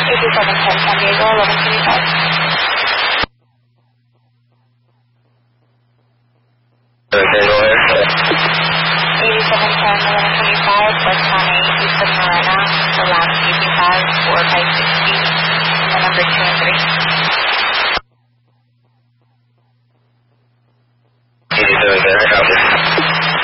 8710 San Diego, 1125. Okay, go ahead. 8710 1125, West County, Eastern Marina, the last 85 4 by 60, and the number 2 and 3.